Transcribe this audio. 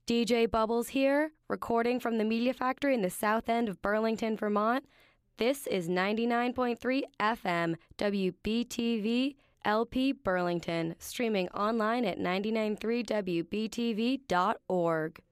DJ Bubbles here, recording from the Media Factory in the south end of Burlington, Vermont. This is 99.3 FM WBTV LP Burlington, streaming online at 993wbtv.org.